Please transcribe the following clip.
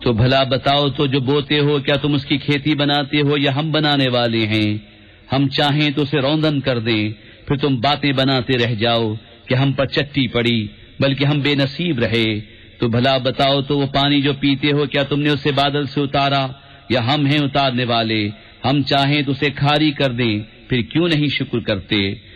तो भला बताओ तो जो बोते हो क्या तुम उसकी खेती बनाते हो या हम बनाने वाले हैं? हम चाहें तो उसे रौंदन कर दें, फिर तुम बातें बनाते रह जाओ कि हम पर चट्टी पड़ी, बल्कि हम बेनसीब रहे। तो भला बताओ तो वो पानी जो पीते हो क्या तुमने उसे बादल से उतारा या हम हैं उतारने वाले? हम चाहें तो उसे खारी कर दें, फिर क्यों नहीं शुक्र करते?